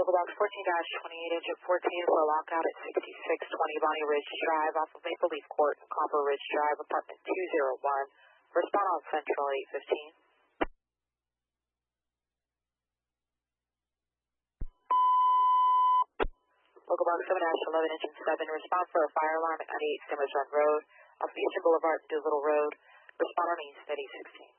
Local box 14-28, engine 14 for a lockout at 6620 Bonnie Ridge Drive off of Maple Leaf Court and Copper Ridge Drive, apartment 201. Respond on Central 815. Local box 7-11, engine 7, respond for a fire alarm at 98 Simmers Run Road off of Eastern Boulevard and Doolittle Road. Respond on East at 816.